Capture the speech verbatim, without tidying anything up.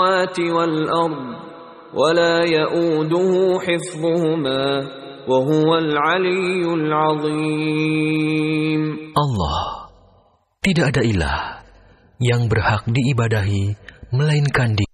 والأرض ولا يؤوده حفظهما وهو العلي العظيم. Allah, tidak ada ilah yang berhak diibadahi melainkan Dia.